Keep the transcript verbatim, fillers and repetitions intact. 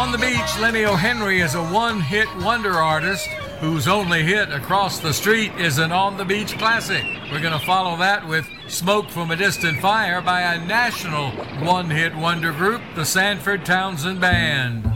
On the beach, Lenny O'Henry is a one-hit wonder artist whose only hit across the street is an On the Beach classic. We're going to follow that with Smoke from a Distant Fire by a national one-hit wonder group, the Sanford Townsend Band.